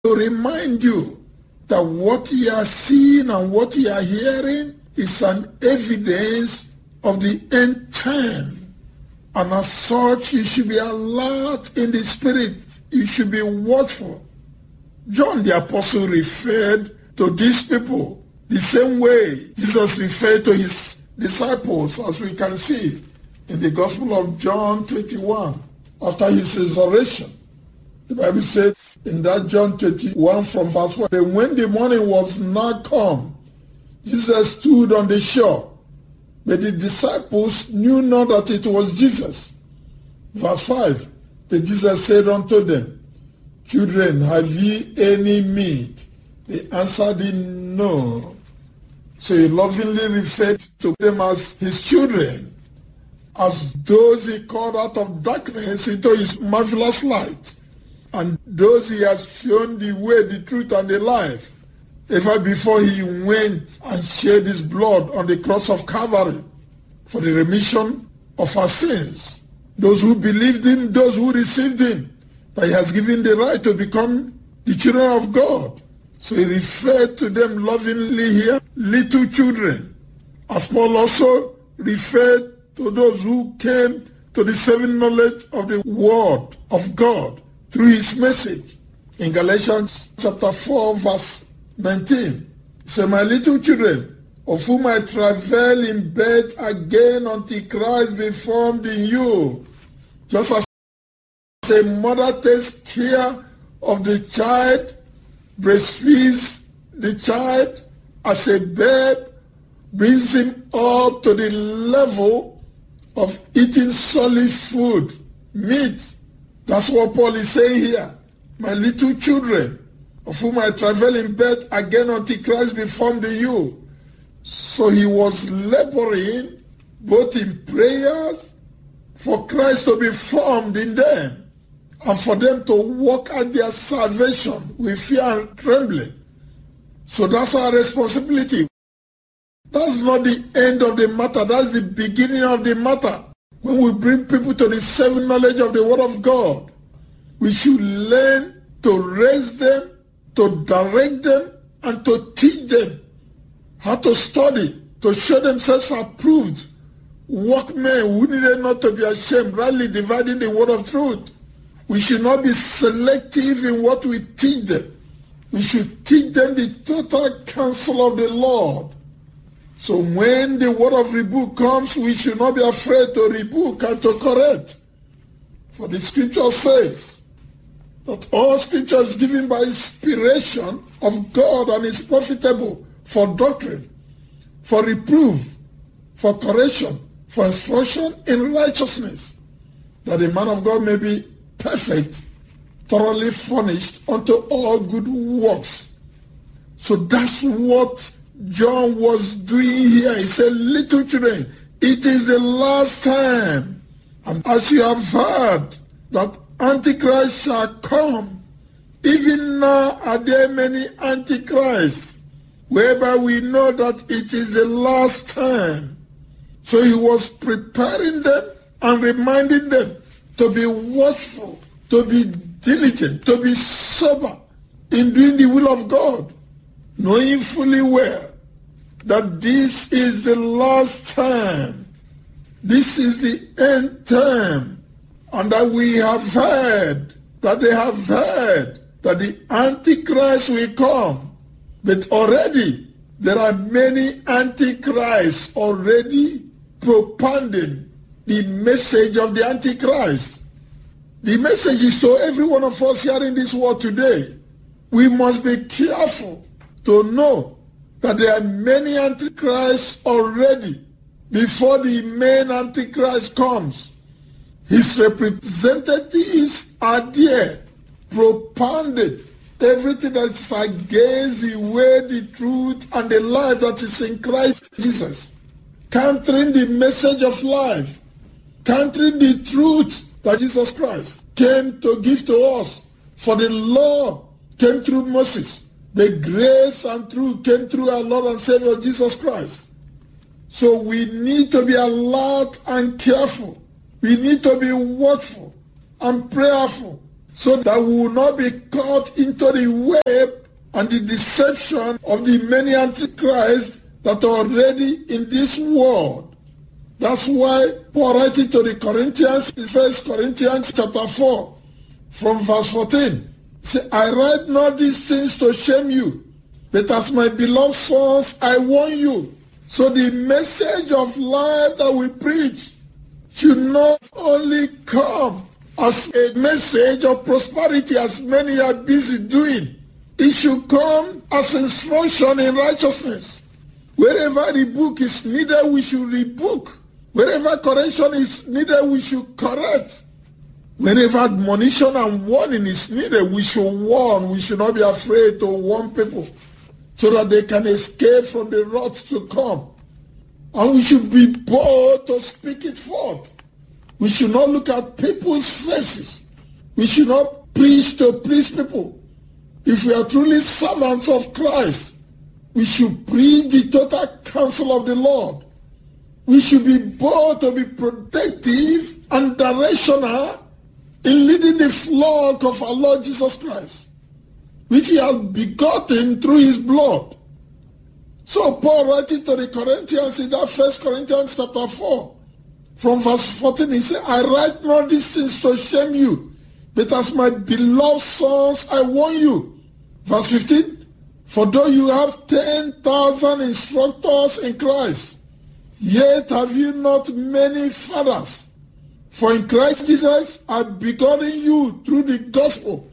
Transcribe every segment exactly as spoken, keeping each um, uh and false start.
to remind you that what you are seeing and what you are hearing is an evidence of the end time. And as such, you should be alert in the spirit. You should be watchful. John the Apostle referred to these people the same way Jesus referred to his disciples, as we can see in the Gospel of John twenty-one, after his resurrection. The Bible says in that John twenty-one from verse four, "And when the morning was now come, Jesus stood on the shore, but the disciples knew not that it was Jesus." Verse five, "Then Jesus said unto them, Children, have ye any meat? They answered him, No. So he lovingly referred to them as his children, as those he called out of darkness into his marvelous light, and those he has shown the way, the truth, and the life, ever before he went and shed his blood on the cross of Calvary for the remission of our sins. Those who believed him, those who received him, that he has given the right to become the children of God. So he referred to them lovingly here, little children, as Paul also referred to those who came to the saving knowledge of the word of God through his message. In Galatians chapter four, verse nineteen, he said, "My little children, of whom I travail in bed again until Christ be formed in you." Just as a mother takes care of the child, breastfeeds the child as a babe, brings him up to the level of eating solid food, meat. That's what Paul is saying here. "My little children, of whom I travail in bed again until Christ be formed in you." So he was laboring both in prayers for Christ to be formed in them, and for them to walk out their salvation with fear and trembling. So that's our responsibility. That's not the end of the matter. That's the beginning of the matter. When we bring people to the saving knowledge of the Word of God, we should learn to raise them, to direct them, and to teach them how to study, to show themselves approved workmen who needed not to be ashamed, rightly dividing the word of truth. We should not be selective in what we teach them. We should teach them the total counsel of the Lord. So when the word of rebuke comes, we should not be afraid to rebuke and to correct. For the scripture says that all scripture is given by inspiration of God and is profitable for doctrine, for reproof, for correction, for instruction in righteousness, that the man of God may be perfect, thoroughly furnished unto all good works. So that's what John was doing here. He said, "Little children, it is the last time. And as you have heard that Antichrist shall come, even now are there many Antichrists, whereby we know that it is the last time." So he was preparing them and reminding them to be watchful, to be diligent, to be sober in doing the will of God, knowing fully well that this is the last time, this is the end time, and that we have heard, that they have heard that the Antichrist will come. But already there are many Antichrists already propounding the message of the Antichrist. The message is to every one of us here in this world today. We must be careful to know that there are many Antichrists already before the main Antichrist comes. His representatives are there, propounding everything that is against the way, the truth, and the life that is in Christ Jesus. Countering the message of life, countering the truth that Jesus Christ came to give to us. For the law came through Moses. The grace and truth came through our Lord and Savior Jesus Christ. So we need to be alert and careful. We need to be watchful and prayerful so that we will not be caught into the web and the deception of the many antichrists that are already in this world. That's why Paul writing to the Corinthians, in First Corinthians chapter four, from verse fourteen, he said, I write not these things to shame you, but as my beloved sons, I warn you. So the message of life that we preach should not only come as a message of prosperity, as many are busy doing. It should come as instruction in righteousness. Wherever rebuke is needed, we should rebuke. Wherever correction is needed, we should correct. Wherever admonition and warning is needed, we should warn. We should not be afraid to warn people so that they can escape from the wrath to come. And we should be bold to speak it forth. We should not look at people's faces. We should not preach to please people. If we are truly servants of Christ, we should preach the total counsel of the Lord. We should be bold to be protective and directional in leading the flock of our Lord Jesus Christ, which he has begotten through his blood. So Paul writing to the Corinthians in that First Corinthians chapter four, from verse fourteen, he said, I write not these things to shame you, but as my beloved sons, I warn you. Verse fifteen, for though you have ten thousand instructors in Christ, yet have you not many fathers. For in Christ Jesus I have begotten you through the gospel.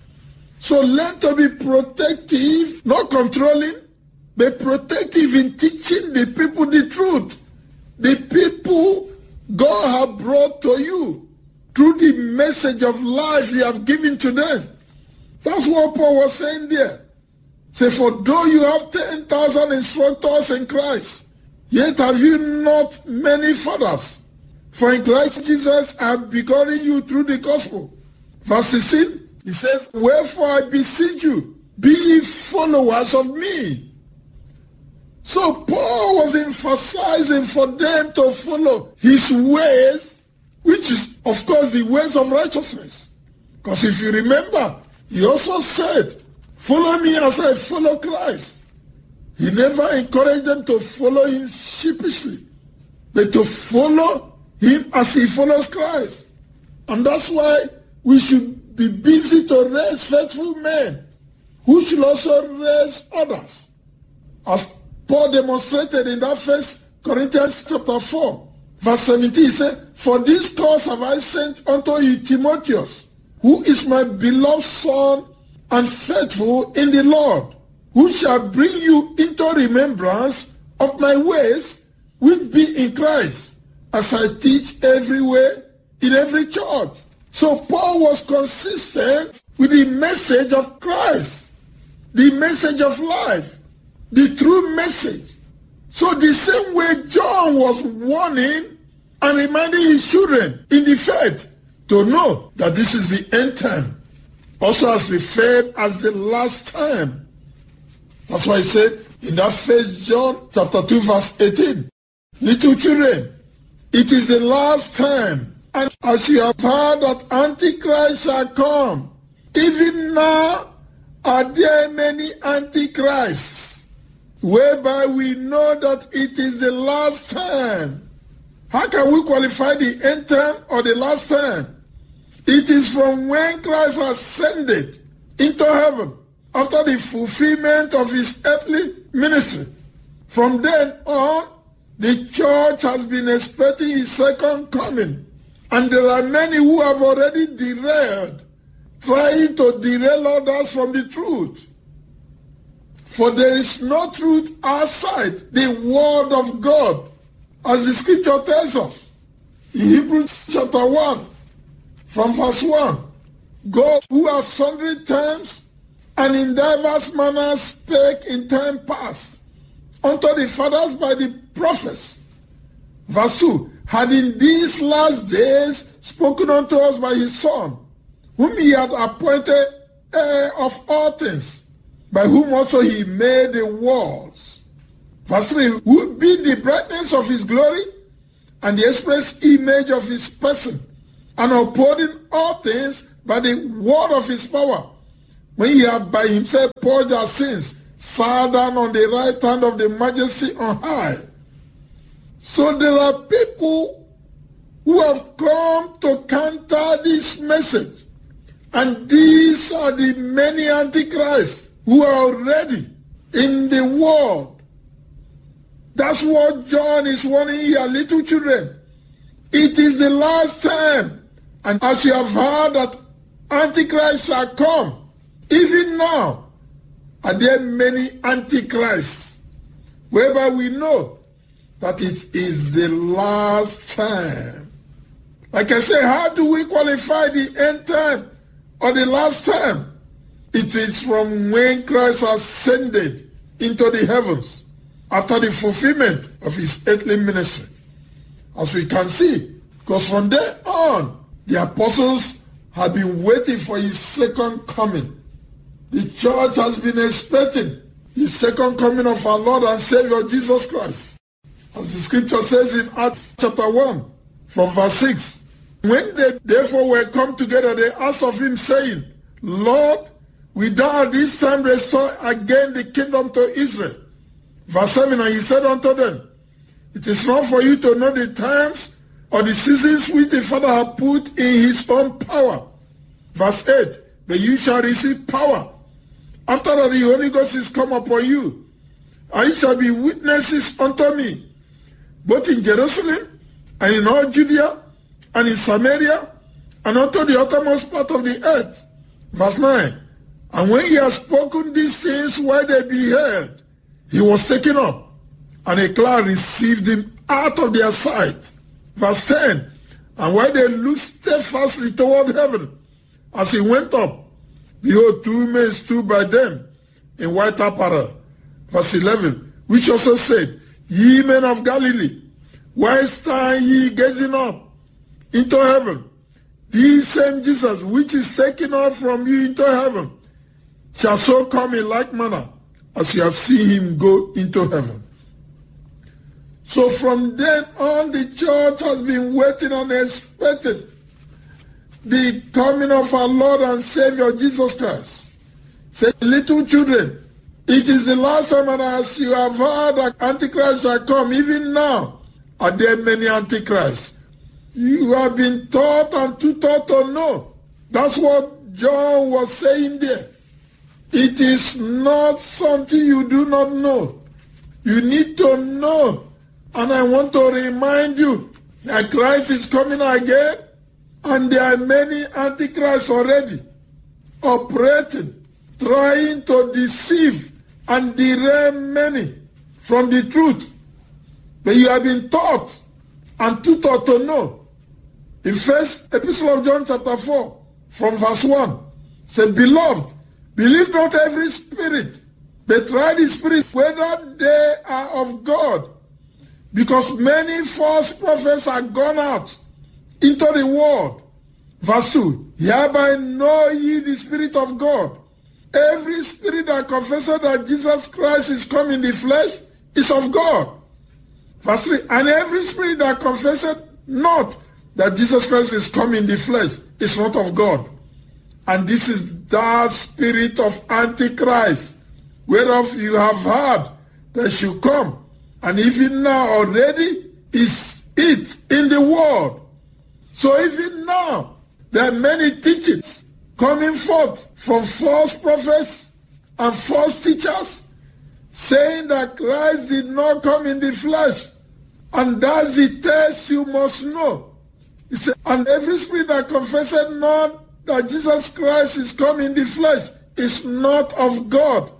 So learn to be protective, not controlling, but protective in teaching the people the truth. The people God has brought to you through the message of life he has given to them. That's what Paul was saying there. Say, for though you have ten thousand instructors in Christ, yet have you not many fathers. For in Christ Jesus I have begotten you through the gospel. Verse sixteen, he says, wherefore I beseech you, be ye followers of me. So Paul was emphasizing for them to follow his ways, which is, of course, the ways of righteousness. Because if you remember, he also said, follow me as I follow Christ. He never encouraged them to follow him sheepishly, but to follow him as he follows Christ. And that's why we should be busy to raise faithful men who should also raise others. As Paul demonstrated in that First Corinthians chapter four, verse seventeen, he said, for this cause have I sent unto you Timotheus, who is my beloved son and faithful in the Lord, who shall bring you into remembrance of my ways which be in Christ, as I teach everywhere in every church. So Paul was consistent with the message of Christ, the message of life, the true message. So the same way John was warning and reminding his children in the faith to know that this is the end time, also as referred as the last time. That's why he said in that First John chapter two verse eighteen, little children, it is the last time, and as you have heard that Antichrist shall come, even now are there many Antichrists, whereby we know that it is the last time. How can we qualify the end time or the last time? It is from when Christ ascended into heaven after the fulfillment of his earthly ministry. From then on, the church has been expecting his second coming. And there are many who have already derailed, trying to derail others from the truth. For there is no truth outside the word of God, as the scripture tells us. In Hebrews chapter one, from verse one, God, who at sundry times and in diverse manners spake in time past unto the fathers by the prophets. Verse two, had in these last days spoken unto us by his Son, whom he had appointed heir of all things, by whom also he made the worlds. Verse three, who be the brightness of his glory and the express image of his person, and upholding all things by the word of his power, when he had by himself purged our sins, sat down on the right hand of the majesty on high. So there are people who have come to counter this message. And these are the many antichrists who are already in the world. That's what John is warning here, little children. It is the last time. And as you have heard that Antichrist shall come, even now are there many antichrists, whereby we know that it is the last time. Like I say, how do we qualify the end time or the last time? It is from when Christ ascended into the heavens after the fulfillment of his earthly ministry. As we can see, because from there on, the apostles have been waiting for his second coming. The church has been expecting the second coming of our Lord and Savior Jesus Christ. As the scripture says in Acts chapter one, from verse six, when they therefore were come together, they asked of him, saying, Lord, wilt thou at this time restore again the kingdom to Israel? Verse seven, and he said unto them, it is not for you to know the times or the seasons which the Father hath put in his own power. Verse eight, but you shall receive power after that the Holy Ghost is come upon you, and ye shall be witnesses unto me, both in Jerusalem and in all Judea and in Samaria and unto the uttermost part of the earth. Verse nine, and when he had spoken these things while they beheld, he was taken up, and a cloud received him out of their sight. Verse ten, and while they looked steadfastly toward heaven, as he went up, behold, two men stood by them in white apparel. Verse eleven, which also said, ye men of Galilee, why stand ye gazing up into heaven? This same Jesus, which is taken up from you into heaven, shall so come in like manner as you have seen him go into heaven. So from then on, the church has been waiting and expecting the coming of our Lord and Savior Jesus Christ. Say, little children, it is the last time, and as you have heard that Antichrist shall come, even now are there many Antichrists. You have been taught and too taught to know. That's what John was saying there. It is not something you do not know. You need to know. And I want to remind you that Christ is coming again, and there are many antichrists already operating, trying to deceive and derail many from the truth. But you have been taught and too taught to know. In first epistle of John chapter four, from verse one, said, beloved, believe not every spirit, but try the spirits whether they are of God, because many false prophets are gone out into the world. Verse two, hereby know ye the Spirit of God. Every spirit that confesses that Jesus Christ is come in the flesh is of God. Verse three, and every spirit that confesses not that Jesus Christ is come in the flesh is not of God. And this is that spirit of Antichrist, whereof you have heard that shall come, and even now already is it in the world. So even now, there are many teachings coming forth from false prophets and false teachers saying that Christ did not come in the flesh. And that's the test you must know. He said, and every spirit that confesses not that Jesus Christ is come in the flesh is not of God.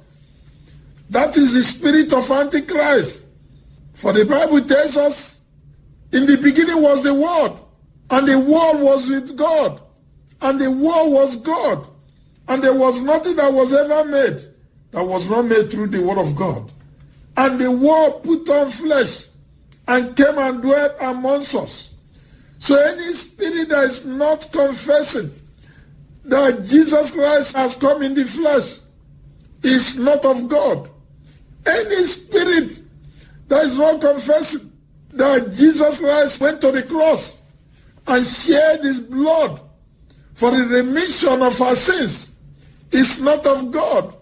That is the spirit of Antichrist. For the Bible tells us, in the beginning was the Word, and the Word was with God, and the Word was God, and there was nothing that was ever made that was not made through the Word of God. And the Word put on flesh and came and dwelt amongst us. So any spirit that is not confessing that Jesus Christ has come in the flesh is not of God. Any spirit that is not confessing that Jesus Christ went to the cross and shed his blood for the remission of our sins is not of God.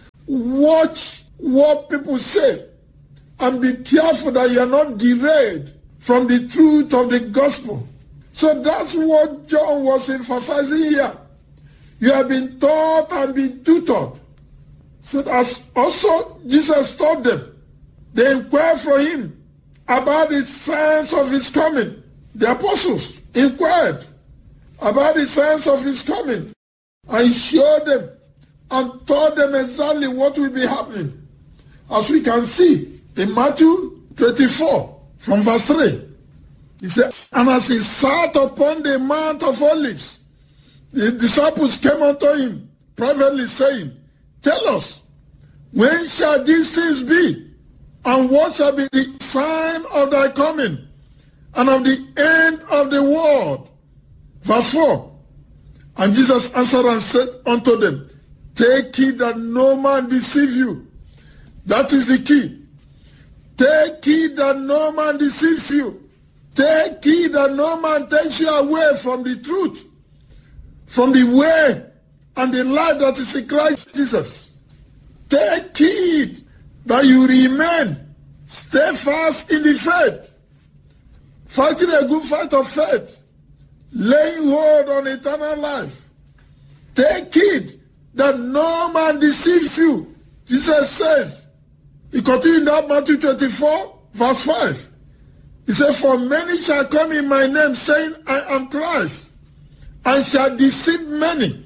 Watch what people say and be careful that you are not derailed from the truth of the gospel. So that's what John was emphasizing here. You have been taught and been tutored. So as also Jesus taught them, they inquired from him about the signs of his coming. The apostles inquired about the signs of his coming and showed them and taught them exactly what will be happening. As we can see in Matthew twenty-four from verse three. He said, and as he sat upon the Mount of Olives, the disciples came unto him privately saying, tell us, when shall these things be? And what shall be the sign of thy coming and of the end of the world? Verse four. And Jesus answered and said unto them, take heed that no man deceive you. That is the key. Take heed that no man deceives you. Take heed that no man takes you away from the truth, from the way and the life that is in Christ Jesus. Take heed that you remain steadfast in the faith, fighting a good fight of faith, laying hold on eternal life. Take heed that no man deceives you. Jesus says, he continued that Matthew twenty-four, verse five. He said, for many shall come in my name, saying, I am Christ, and shall deceive many.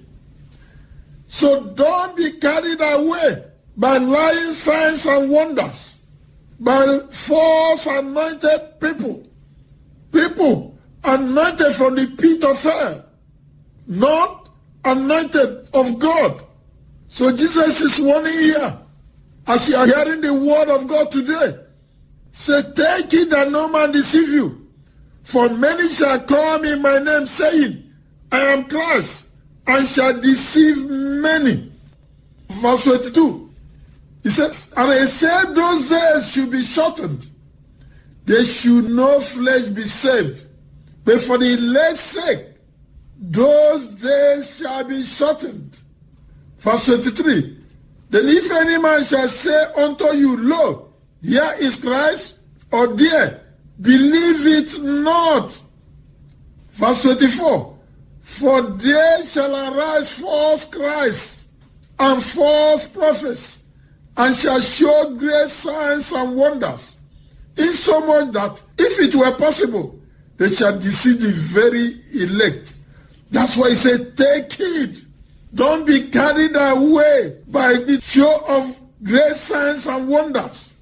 So don't be carried away by lying signs and wonders, by false anointed people, people anointed from the pit of hell, not anointed of God. So Jesus is warning here, as you are hearing the word of God today, say, take it that no man deceive you. For many shall come in my name, saying, I am Christ, and shall deceive many. Verse twenty-two. He said, and he said those days should be shortened. There should no flesh be saved. But for the elect's sake, those days shall be shortened. Verse twenty-three. Then if any man shall say unto you, lo, here is Christ, or there, believe it not. Verse twenty-four. For there shall arise false Christs and false prophets, and shall show great signs and wonders, insomuch that, if it were possible, they shall deceive the very elect. That's why he said, take heed. Don't be carried away by the show of great signs and wonders.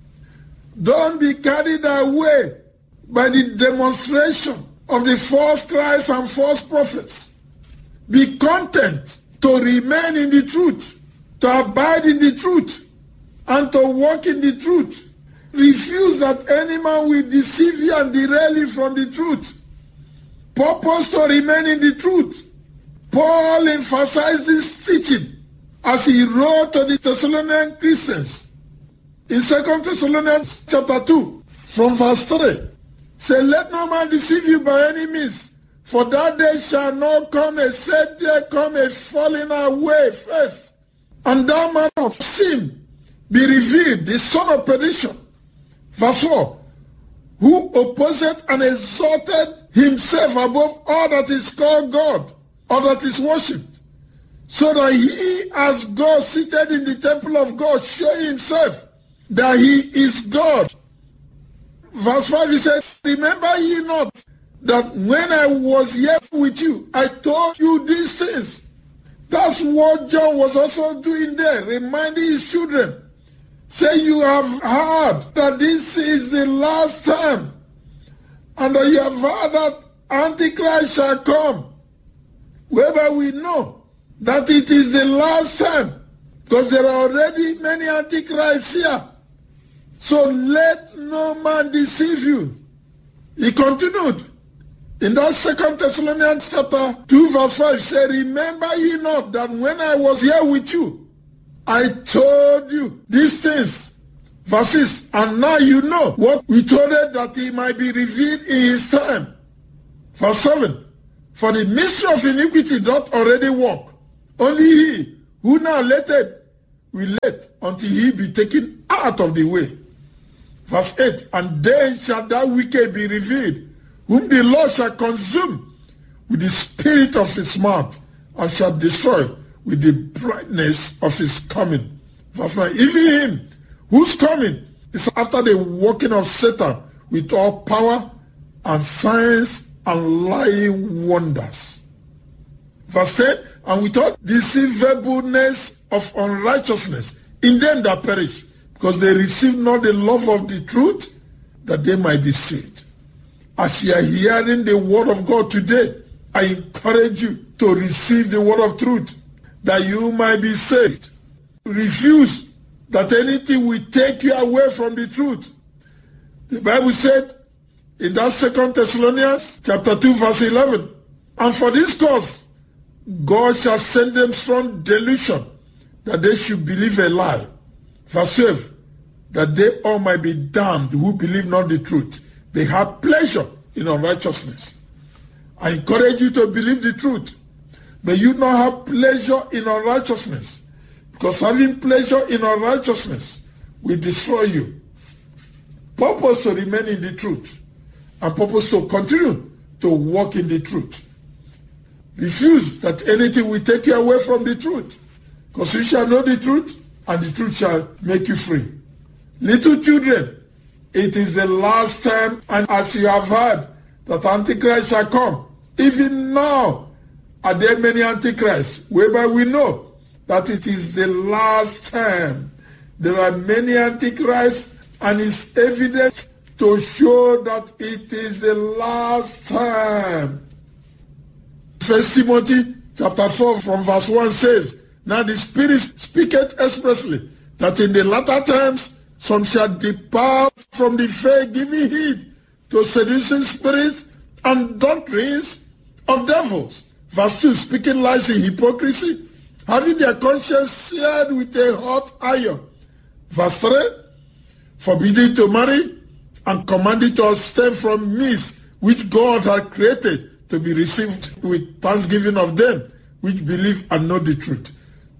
Don't be carried away by the demonstration of the false Christ and false prophets. Be content to remain in the truth, to abide in the truth, and to walk in the truth. Refuse that any man will deceive you and derail you from the truth. Purpose to remain in the truth. Paul emphasized this teaching as he wrote to the Thessalonian Christians in Second Thessalonians chapter two, from verse three. Say, let no man deceive you by any means, for that day shall not come except there come a falling away first, and that man of sin be revealed, the son of perdition. Verse four. Who opposeth and exalted himself above all that is called God, or that is worshipped, so that he, as God seated in the temple of God, show himself that he is God. Verse five, he says, remember ye not that when I was yet with you, I told you these things. That's what John was also doing there, reminding his children. Say, you have heard that this is the last time, and that you have heard that Antichrist shall come. Whereby we know that it is the last time, because there are already many Antichrists here. So let no man deceive you. He continued in that Second Thessalonians chapter two, verse five, say, remember ye not that when I was here with you, I told you these things. Verse six, and now you know what we told it, that he might be revealed in his time. Verse seven, For the mystery of iniquity doth already work. Only he who now lateth will let until he be taken out of the way. Verse eight, and then shall that wicked be revealed, whom the Lord shall consume with the spirit of his mouth, and shall destroy with the brightness of his coming. Verse nine, even him whose coming is after the working of Satan with all power and signs and lying wonders. Verse ten, and with all deceivableness of unrighteousness in them that perish, because they receive not the love of the truth, that they might be saved. As you are hearing the word of God today, I encourage you to receive the word of truth, that you might be saved. Refuse that anything will take you away from the truth. The Bible said in that Second Thessalonians chapter two verse eleven, and for this cause God shall send them strong delusion, that they should believe a lie. Verse twelve, that they all might be damned who believe not the truth. They have pleasure in unrighteousness. I encourage you to believe the truth. May you not have pleasure in unrighteousness, because having pleasure in unrighteousness will destroy you. Purpose to remain in the truth, and purpose to continue to walk in the truth. Refuse that anything will take you away from the truth, because you shall know the truth, and the truth shall make you free. Little children, it is the last time, and as you have heard, that Antichrist shall come. Even now are there many Antichrists, whereby we know that it is the last time. There are many Antichrists, and it's evident to show that it is the last time. First Timothy chapter four from verse one says, now the Spirit speaketh expressly, that in the latter times some shall depart from the faith, giving heed to seducing spirits and doctrines of devils. Verse two, speaking lies in hypocrisy, having their conscience seared with a hot iron. Verse three, forbidding to marry and commanding to abstain from meats which God had created to be received with thanksgiving of them which believe and know the truth.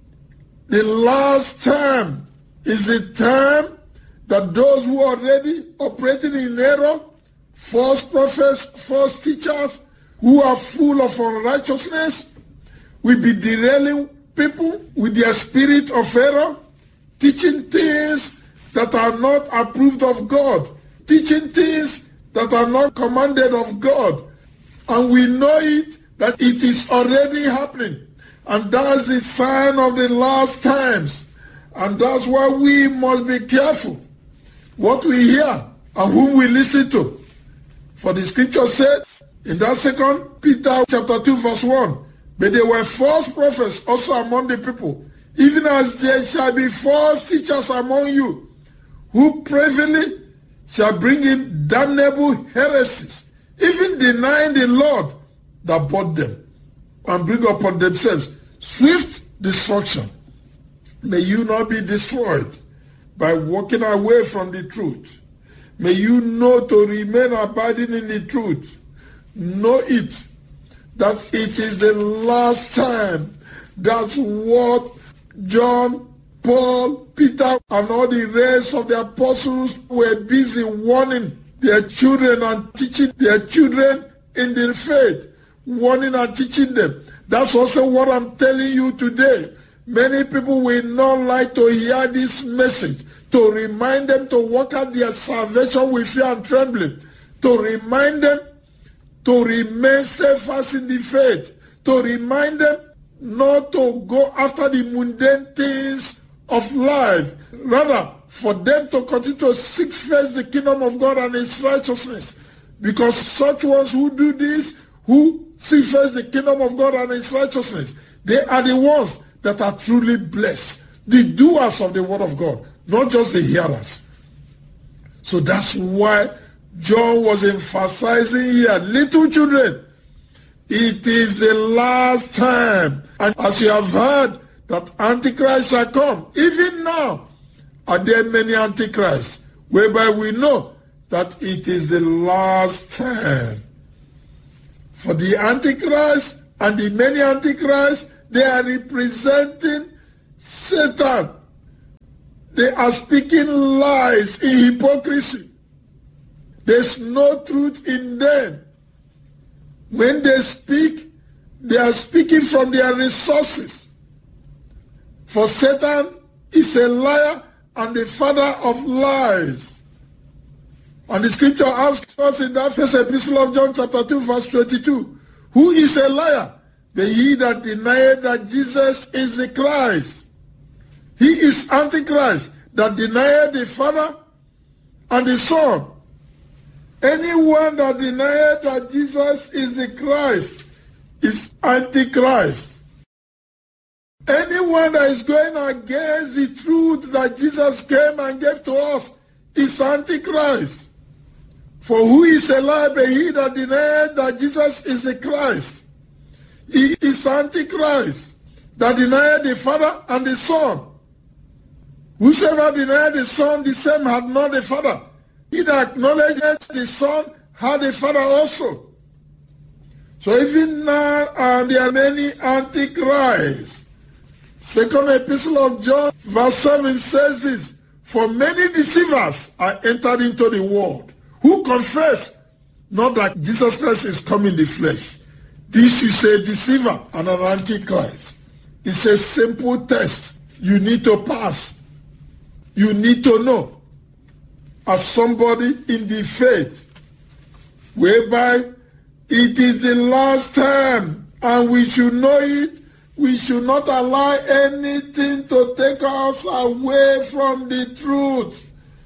The last time is the time that those who are already operating in error, false prophets, false teachers, who are full of unrighteousness, will be derailing people with their spirit of error, teaching things that are not approved of God, teaching things that are not commanded of God. And we know it, that it is already happening. And that's the sign of the last times. And that's why we must be careful what we hear and whom we listen to. For the scripture says in that Second Peter chapter two verse one, but there were false prophets also among the people, even as there shall be false teachers among you, who privily shall bring in damnable heresies, even denying the Lord that bought them, and bring upon themselves swift destruction. May you not be destroyed by walking away from the truth. May you know to remain abiding in the truth. Know it, that it is the last time. That's what John, Paul, Peter, and all the rest of the apostles were busy warning their children and teaching their children in the faith, warning and teaching them. That's also what I'm telling you today. Many people will not like to hear this message, to remind them to work out their salvation with fear and trembling, to remind them to remain steadfast in the faith, to remind them not to go after the mundane things of life, rather for them to continue to seek first the kingdom of God and his righteousness. Because such ones who do this, who seek first the kingdom of God and his righteousness, they are the ones that are truly blessed, the doers of the word of God, not just the hearers. So that's why John was emphasizing here, little children, it is the last time. And as you have heard that Antichrist shall come, even now are there many Antichrists, whereby we know that it is the last time. For the Antichrist and the many Antichrists, they are representing Satan. They are speaking lies in hypocrisy. There's no truth in them. When they speak, they are speaking from their resources. For Satan is a liar and the father of lies. And the scripture asks us in that first epistle of John chapter two verse twenty-two, who is a liar? The he that denieth that Jesus is the Christ. He is Antichrist that denieth the Father and the Son. Anyone that denieth that Jesus is the Christ is Antichrist. Anyone that is going against the truth that Jesus came and gave to us is Antichrist. For who is a liar but he that denieth that Jesus is the Christ? He is Antichrist that denieth the Father and the Son. Whosoever denied the Son, the same had not the Father. He that acknowledged the Son had the Father also. So even now uh, there are many Antichrists. Second epistle of John, verse seven says this, for many deceivers are entered into the world, who confess not that Jesus Christ is come in the flesh. This is a deceiver and an Antichrist. It's a simple test you need to pass. You need to know, as somebody in the faith, whereby it is the last time and we should know it. We should not allow anything to take us away from the truth.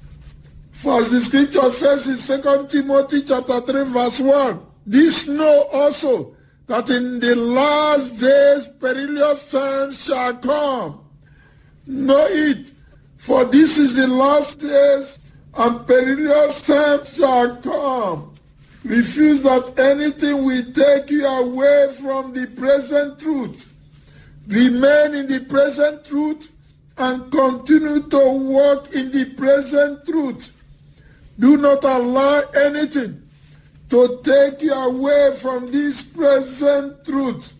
For as the scripture says in Second Timothy chapter three verse one, this know also that in the last days perilous times shall come. Know it, for this is the last days and perilous times shall come. Refuse that anything will take you away from the present truth. Remain in the present truth and continue to walk in the present truth. Do not allow anything to take you away from this present truth.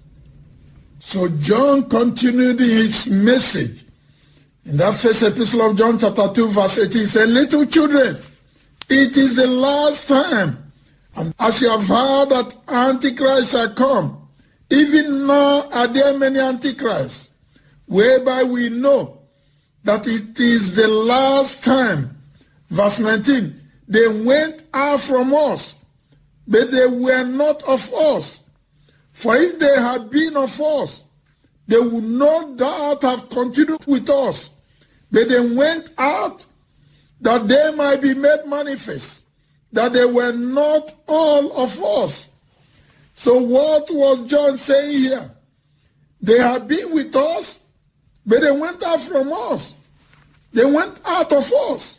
So John continued his message. In that first epistle of John chapter two verse eighteen, he said, little children, it is the last time. And as you have heard that Antichrist shall come, even now are there many Antichrists, whereby we know that it is the last time. Verse nineteen, they went out from us, but they were not of us. For if they had been of us, they would no doubt have continued with us. But they went out that they might be made manifest, that they were not all of us. So what was John saying here? They had been with us, but they went out from us. They went out of us.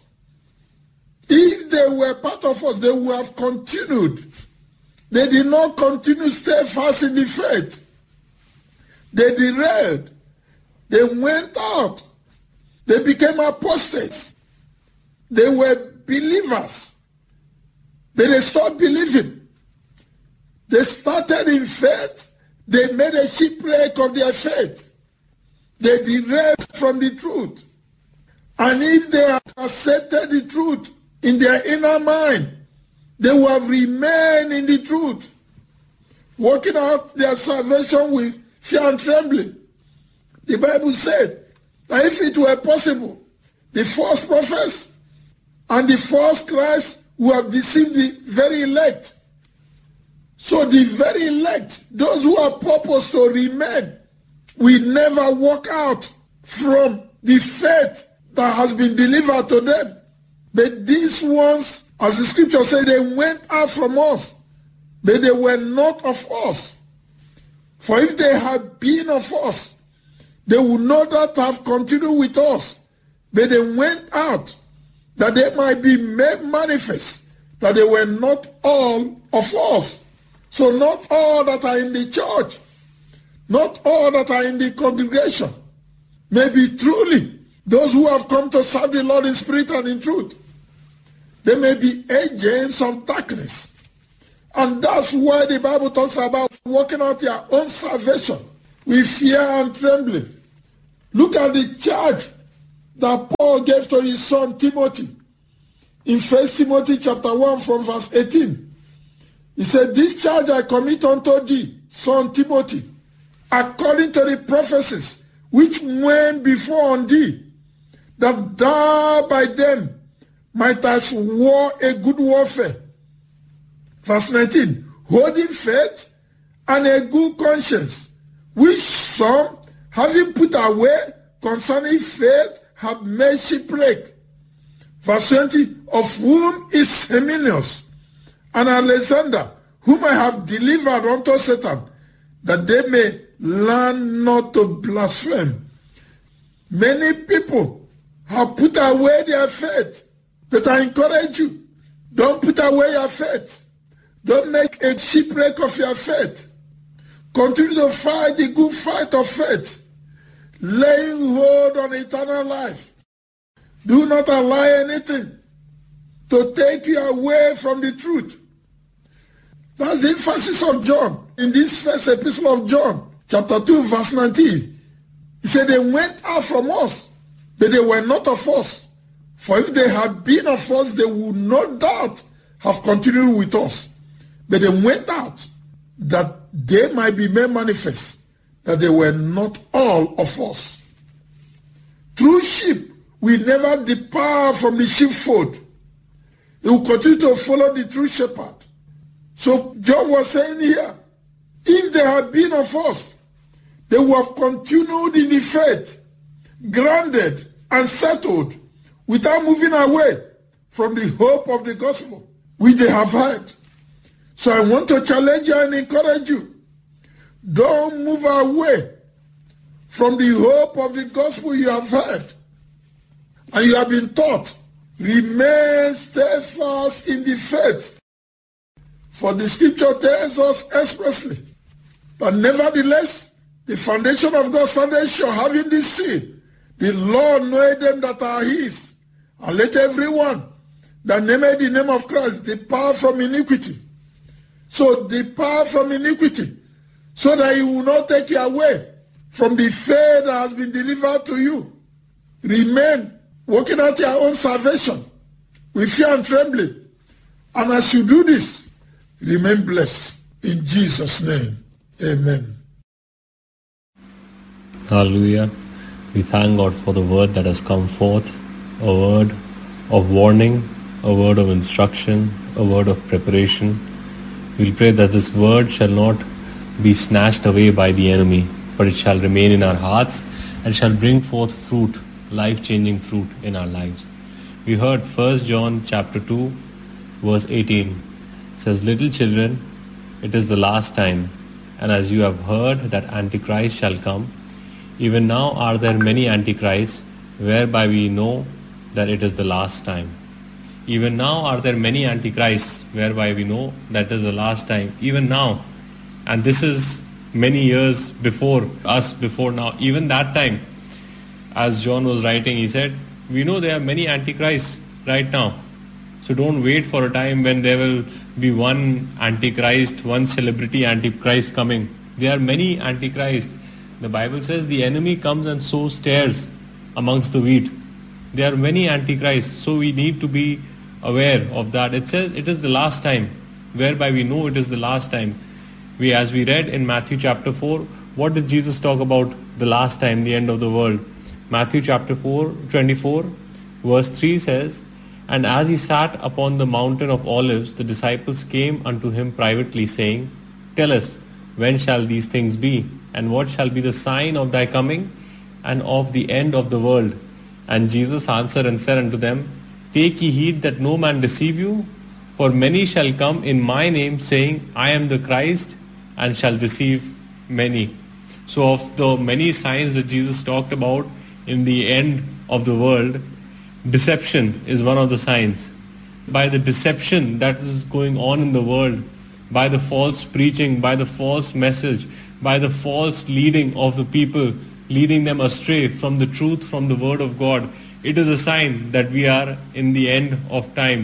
If they were part of us, they would have continued. They did not continue steadfast in the faith. They derailed. They went out. They became apostates. They were believers. But they stopped believing. They started in faith. They made a shipwreck of their faith. They derailed from the truth. And if they had accepted the truth in their inner mind, they would have remained in the truth, working out their salvation with fear and trembling. The Bible said that if it were possible, the false prophets and the false Christ would have deceived the very elect. So the very elect, those who are purposed to remain, will never walk out from the faith that has been delivered to them. But these ones, as the scripture says, they went out from us, but they were not of us. For if they had been of us, they would not have continued with us, but they went out, that they might be made manifest, that they were not all of us. So not all that are in the church, not all that are in the congregation, may be truly those who have come to serve the Lord in spirit and in truth. They may be agents of darkness. And that's why the Bible talks about working out your own salvation with fear and trembling. Look at the charge that Paul gave to his son Timothy in First Timothy chapter one from verse eighteen. He said, "This charge I commit unto thee, son Timothy, according to the prophecies which went before on thee, that thou by them mightest war a good warfare." Verse nineteen, "Holding faith and a good conscience, which some, having put away concerning faith, have made shipwreck." Verse twenty, "Of whom is Hymenaeus and Alexander, whom I have delivered unto Satan, that they may learn not to blaspheme." Many people have put away their faith. But I encourage you, don't put away your faith. Don't make a shipwreck of your faith. Continue to fight the good fight of faith, laying hold on eternal life. Do not allow anything to take you away from the truth. That's the emphasis of John in this first epistle of John, chapter two, verse nineteen. He said, "They went out from us, but they were not of us. For if they had been of us, they would no doubt have continued with us. But they went out, that they might be made manifest, that they were not all of us." True sheep will never depart from the sheepfold. It will continue to follow the true shepherd. So John was saying here, if they had been of us, they would have continued in the faith, grounded and settled, without moving away from the hope of the gospel which they have heard. So I want to challenge you and encourage you. Don't move away from the hope of the gospel you have heard and you have been taught. Remain steadfast in the faith. For the scripture tells us expressly, but nevertheless, the foundation of God standeth sure, having this seal, the Lord knoweth them that are his, and let everyone that nameth the name of Christ depart from iniquity. So depart from iniquity, so that he will not take you away from the faith that has been delivered to you. Remain working out your own salvation with fear and trembling. And as you do this, remain blessed. In Jesus' name, amen. Hallelujah. We thank God for the word that has come forth, a word of warning, a word of instruction, a word of preparation. We'll pray that this word shall not be snatched away by the enemy, but it shall remain in our hearts and shall bring forth fruit, life-changing fruit in our lives. We heard First John chapter two, verse eighteen. It says, "Little children, it is the last time, and as you have heard that Antichrist shall come, even now are there many Antichrists, whereby we know that it is the last time." Even now are there many Antichrists, whereby we know that is the last time. Even now. And this is many years before us, before now. Even that time, as John was writing, he said, we know there are many Antichrists right now. So don't wait for a time when there will be one Antichrist, one celebrity Antichrist coming. There are many Antichrists. The Bible says the enemy comes and sows tares amongst the wheat. There are many Antichrists, so we need to be aware of that. It says it is the last time, whereby we know it is the last time. We, as we read in Matthew chapter four, what did Jesus talk about the last time, the end of the world? Matthew chapter four, twenty-four, verse three says, "And as he sat upon the mountain of Olives, the disciples came unto him privately, saying, Tell us, when shall these things be? And what shall be the sign of thy coming and of the end of the world? And Jesus answered and said unto them, Take ye heed that no man deceive you, for many shall come in my name, saying, I am the Christ, and shall deceive many." So of the many signs that Jesus talked about in the end of the world, deception is one of the signs. By the deception that is going on in the world, by the false preaching, by the false message, by the false leading of the people, leading them astray from the truth, from the word of God, it is a sign that we are in the end of times.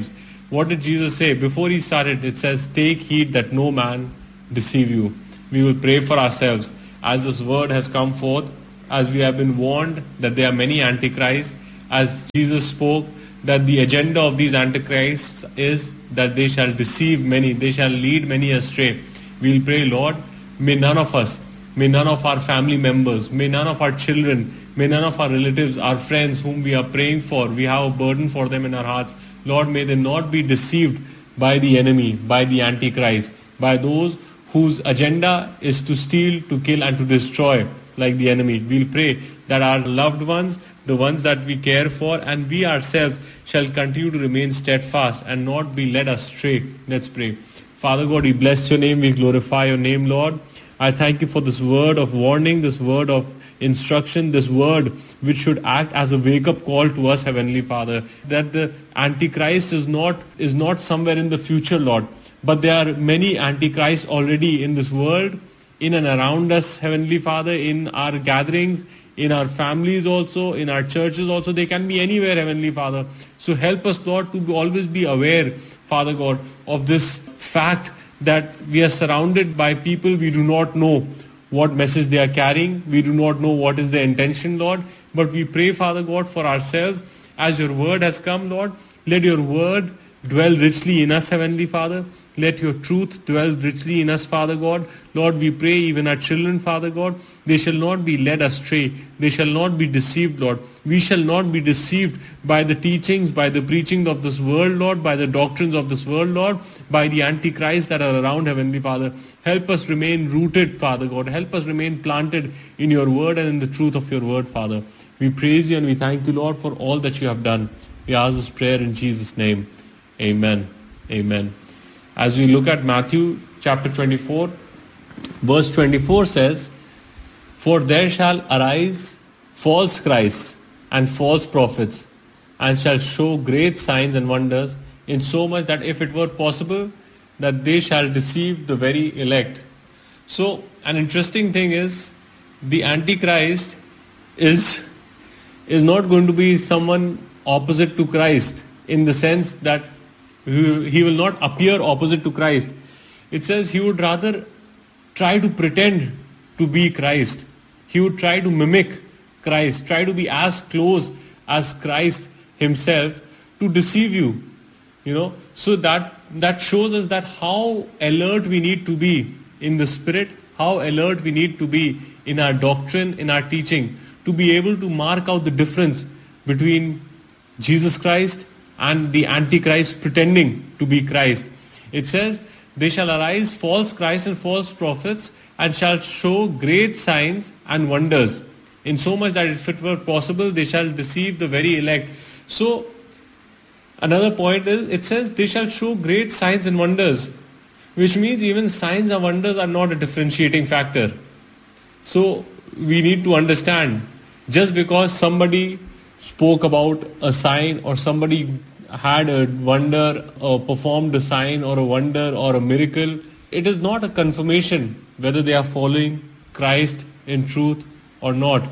What did Jesus say? Before he started, it says, take heed that no man deceive you. We will pray for ourselves as this word has come forth, as we have been warned that there are many antichrists, as Jesus spoke that the agenda of these antichrists is that they shall deceive many, they shall lead many astray. We will pray, Lord, may none of us, may none of our family members, may none of our children, may none of our relatives, our friends whom we are praying for, we have a burden for them in our hearts. Lord, may they not be deceived by the enemy, by the Antichrist, by those whose agenda is to steal, to kill and to destroy like the enemy. We'll pray that our loved ones, the ones that we care for, and we ourselves shall continue to remain steadfast and not be led astray. Let's pray. Father God, we bless your name, we glorify your name, Lord. I thank you for this word of warning, this word of instruction, this word which should act as a wake-up call to us, Heavenly Father, that the Antichrist is not is not somewhere in the future, Lord, but there are many Antichrists already in this world, in and around us, Heavenly Father, in our gatherings, in our families also, in our churches also. They can be anywhere, Heavenly Father. So help us, Lord, to always be aware, Father God, of this fact that we are surrounded by people we do not know what message they are carrying. We do not know what is their intention, Lord. But we pray, Father God, for ourselves. As your word has come, Lord, let your word dwell richly in us, Heavenly Father. Let your truth dwell richly in us, Father God. Lord, we pray even our children, Father God, they shall not be led astray. They shall not be deceived, Lord. We shall not be deceived by the teachings, by the preaching of this world, Lord, by the doctrines of this world, Lord, by the antichrists that are around, Heavenly Father. Help us remain rooted, Father God. Help us remain planted in your word and in the truth of your word, Father. We praise you and we thank you, Lord, for all that you have done. We ask this prayer in Jesus' name. Amen. Amen. As we look at Matthew chapter twenty-four, verse twenty-four says, for there shall arise false Christs and false prophets, and shall show great signs and wonders, in so much that if it were possible, that they shall deceive the very elect. So an interesting thing is, the Antichrist is, is not going to be someone opposite to Christ, in the sense that he will not appear opposite to Christ. It says he would rather try to pretend to be Christ. He would try to mimic Christ, try to be as close as Christ himself to deceive you. You know, so that that shows us that how alert we need to be in the spirit, how alert we need to be in our doctrine, in our teaching, to be able to mark out the difference between Jesus Christ and the Antichrist pretending to be Christ. It says, they shall arise false Christs and false prophets, and shall show great signs and wonders, in so much that if it were possible, they shall deceive the very elect. So, another point is, it says, they shall show great signs and wonders, which means even signs and wonders are not a differentiating factor. So, we need to understand, just because somebody spoke about a sign, or somebody had a wonder or performed a sign or a wonder or a miracle, it is not a confirmation whether they are following Christ in truth or not.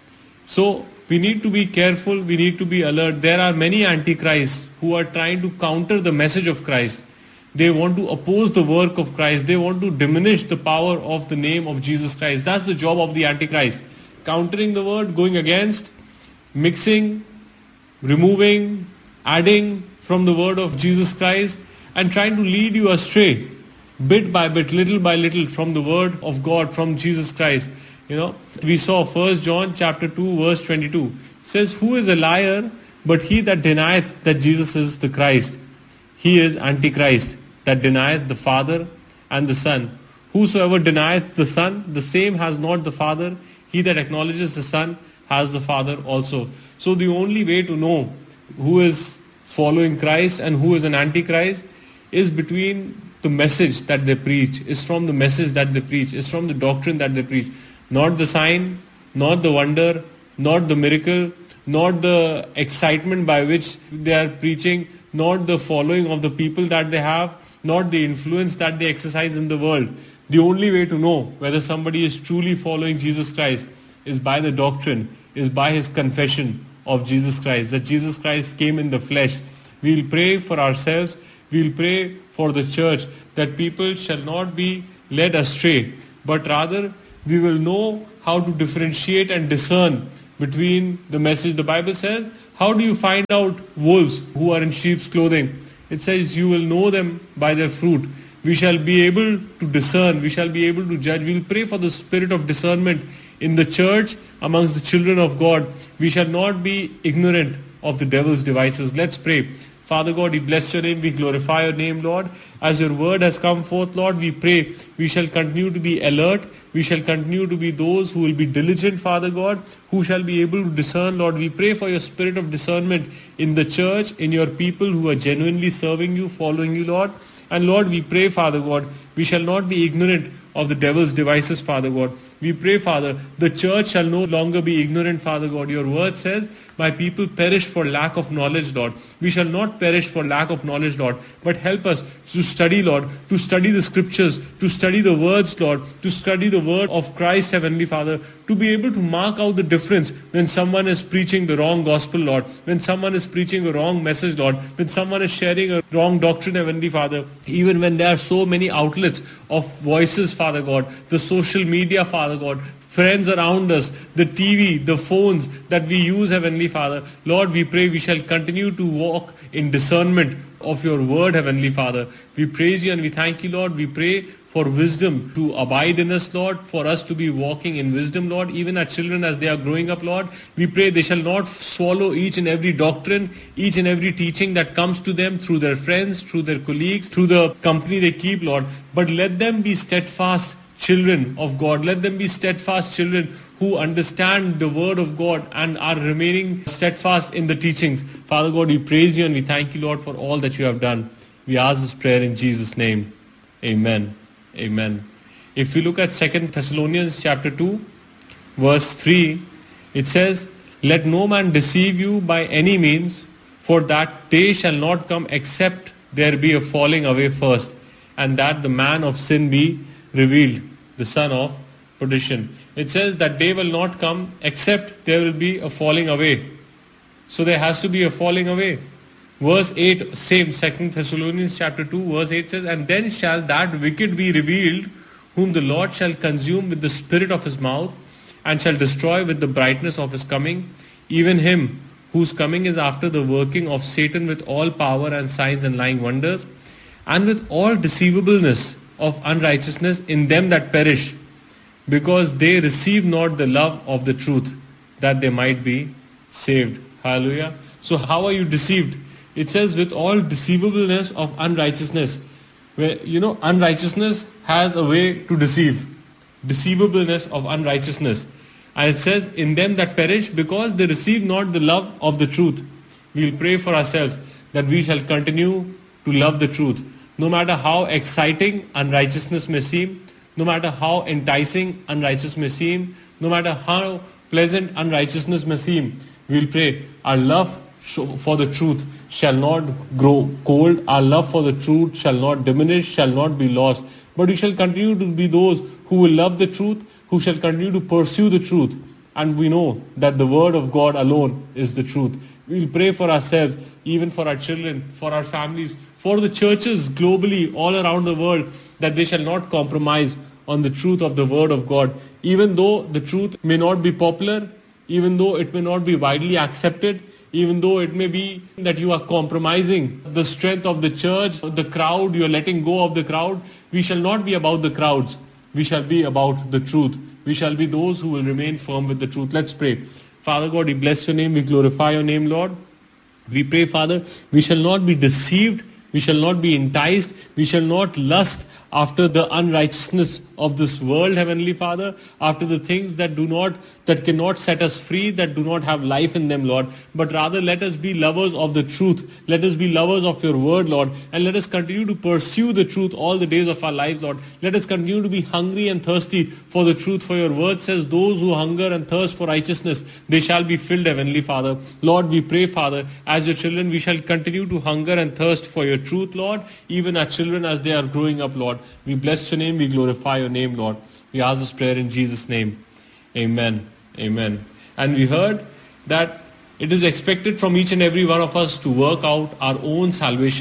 So we need to be careful, we need to be alert. There are many antichrists who are trying to counter the message of Christ. They want to oppose the work of Christ. They want to diminish the power of the name of Jesus Christ. That's the job of the Antichrist. Countering the word, going against, mixing, removing, adding from the word of Jesus Christ, and trying to lead you astray bit by bit, little by little, from the word of God, from Jesus Christ. You know, we saw First John chapter two verse twenty-two. It says, who is a liar but he that denieth that Jesus is the Christ? He is Antichrist, that denieth the Father and the Son. Whosoever denieth the Son, the same has not the Father. He that acknowledges the Son has the Father also. So the only way to know who is following Christ and who is an Antichrist is between the message that they preach, is from the message that they preach, is from the doctrine that they preach. Not the sign, not the wonder, not the miracle, not the excitement by which they are preaching, not the following of the people that they have, not the influence that they exercise in the world. The only way to know whether somebody is truly following Jesus Christ is by the doctrine, is by his confession of Jesus Christ, that Jesus Christ came in the flesh. We will pray for ourselves. We'll pray for the church that people shall not be led astray, but rather we will know how to differentiate and discern between the message. The Bible says, how do you find out wolves who are in sheep's clothing? It says, you will know them by their fruit. We shall be able to discern. We shall be able to judge. We'll pray for the spirit of discernment in the church amongst the children of God. We shall not be ignorant of the devil's devices. Let's pray. Father God, we bless your name. We glorify your name, Lord. As your word has come forth, Lord, we pray we shall continue to be alert. We shall continue to be those who will be diligent, Father God, who shall be able to discern, Lord. We pray for your spirit of discernment in the church, in your people who are genuinely serving you, following you, Lord. And Lord, we pray, Father God, we shall not be ignorant of the devil's devices, Father God. We pray, Father, the church shall no longer be ignorant, Father God. Your word says, my people perish for lack of knowledge, Lord. We shall not perish for lack of knowledge, Lord, but help us to study, Lord, to study the scriptures, to study the words, Lord, to study the word of Christ, Heavenly Father, to be able to mark out the difference when someone is preaching the wrong gospel, Lord, when someone is preaching a wrong message, Lord, when someone is sharing a wrong doctrine, Heavenly Father, even when there are so many outlets of voices, Father God, the social media, Father God, friends around us, the T V, the phones that we use, Heavenly Father. Lord, we pray we shall continue to walk in discernment of your word, Heavenly Father. We praise you and we thank you, Lord. We pray for wisdom to abide in us, Lord, for us to be walking in wisdom, Lord. Even our children as they are growing up, Lord, we pray they shall not swallow each and every doctrine, each and every teaching that comes to them through their friends, through their colleagues, through the company they keep, Lord. But let them be steadfast children of God. Let them be steadfast children who understand the word of God and are remaining steadfast in the teachings. Father God, we praise you and we thank you, Lord, for all that you have done. We ask this prayer in Jesus' name. Amen. Amen. If we look at Second Thessalonians chapter two, verse three, it says, let no man deceive you by any means, for that day shall not come except there be a falling away first, and that the man of sin be revealed, the son of perdition. It says that day will not come except there will be a falling away. So there has to be a falling away. Verse eight, same, Second Thessalonians chapter two, verse eight says, and then shall that wicked be revealed, whom the Lord shall consume with the spirit of his mouth, and shall destroy with the brightness of his coming, even him whose coming is after the working of Satan with all power and signs and lying wonders, and with all deceivableness of unrighteousness in them that perish, because they receive not the love of the truth, that they might be saved. Hallelujah. So how are you deceived? It says with all deceivableness of unrighteousness. Where, you know, unrighteousness has a way to deceive. Deceivableness of unrighteousness. And it says in them that perish, because they receive not the love of the truth. We'll pray for ourselves that we shall continue to love the truth. No matter how exciting unrighteousness may seem, no matter how enticing unrighteousness may seem, no matter how pleasant unrighteousness may seem, we'll pray our love for the truth shall not grow cold. Our love for the truth shall not diminish, shall not be lost. But we shall continue to be those who will love the truth, who shall continue to pursue the truth. And we know that the word of God alone is the truth. We'll pray for ourselves, even for our children, for our families, for the churches globally, all around the world, that they shall not compromise on the truth of the word of God. Even though the truth may not be popular, even though it may not be widely accepted, even though it may be that you are compromising the strength of the church, the crowd, you are letting go of the crowd, we shall not be about the crowds. We shall be about the truth. We shall be those who will remain firm with the truth. Let's pray. Father God, we bless your name. We glorify your name, Lord. We pray, Father, we shall not be deceived. We shall not be enticed. We shall not lust after the unrighteousness of this world, Heavenly Father, after the things that do not, that cannot set us free, that do not have life in them, Lord. But rather let us be lovers of the truth. Let us be lovers of your word, Lord. And let us continue to pursue the truth all the days of our lives, Lord. Let us continue to be hungry and thirsty for the truth. For your word says, those who hunger and thirst for righteousness, they shall be filled, Heavenly Father. Lord, we pray, Father, as your children, we shall continue to hunger and thirst for your truth, Lord. Even our children as they are growing up, Lord. We bless your name. We glorify your name, Lord. We ask this prayer in Jesus' name. Amen. Amen. And we heard that it is expected from each and every one of us to work out our own salvation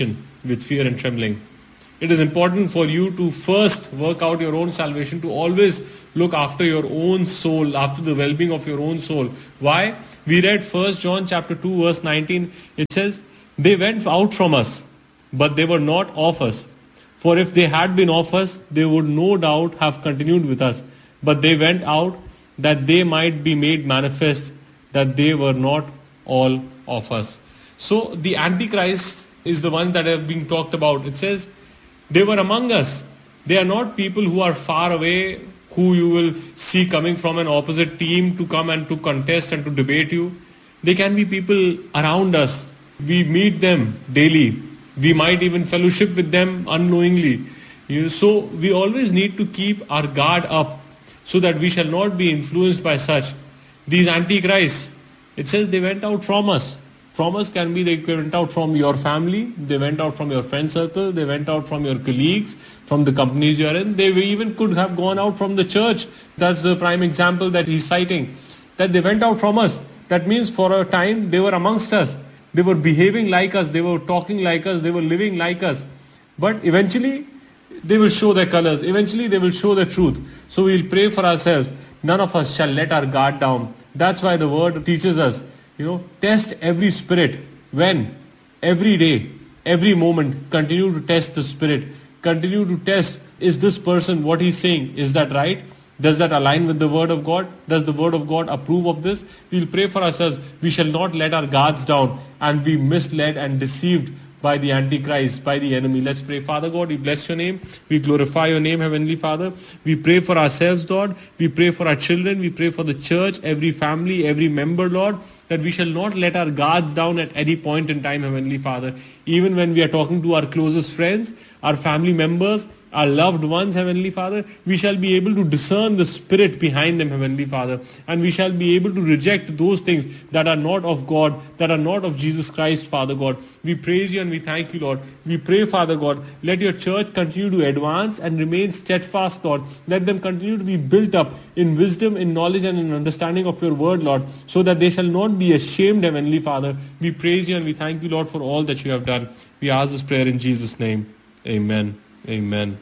with fear and trembling. It is important for you to first work out your own salvation, to always look after your own soul, after the well-being of your own soul. Why? We read First John chapter two verse nineteen. It says, they went out from us, but they were not of us. For if they had been of us, they would no doubt have continued with us. But they went out that they might be made manifest that they were not all of us. So the Antichrist is the one that have been talked about. It says, they were among us. They are not people who are far away, who you will see coming from an opposite team to come and to contest and to debate you. They can be people around us. We meet them daily. We might even fellowship with them unknowingly. You know, so we always need to keep our guard up so that we shall not be influenced by such. These antichrists, it says they went out from us. From us can be they went out from your family, they went out from your friend circle, they went out from your colleagues, from the companies you are in. They even could have gone out from the church. That's the prime example that he's citing. That they went out from us. That means for a time they were amongst us. They were behaving like us, they were talking like us, they were living like us. But eventually they will show their colors. Eventually they will show the truth. So we will pray for ourselves. None of us shall let our guard down. That's why the word teaches us, you know, test every spirit. When? Every day, every moment, continue to test the spirit. Continue to test, is this person, what he's saying, is that right? Does that align with the word of God? Does the word of God approve of this? We'll pray for ourselves. We shall not let our guards down and be misled and deceived by the Antichrist, by the enemy. Let's pray. Father God, we bless your name. We glorify your name, Heavenly Father. We pray for ourselves, Lord. We pray for our children. We pray for the church, every family, every member, Lord, that we shall not let our guards down at any point in time, Heavenly Father. Even when we are talking to our closest friends, our family members, our loved ones, Heavenly Father, we shall be able to discern the spirit behind them, Heavenly Father. And we shall be able to reject those things that are not of God, that are not of Jesus Christ, Father God. We praise you and we thank you, Lord. We pray, Father God, let your church continue to advance and remain steadfast, Lord. Let them continue to be built up in wisdom, in knowledge and in understanding of your word, Lord, so that they shall not be ashamed, Heavenly Father. We praise you and we thank you, Lord, for all that you have done. We ask this prayer in Jesus' name. Amen. Amen.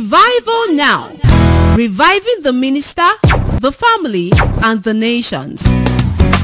Revival now. Reviving the minister, the family, and the nations.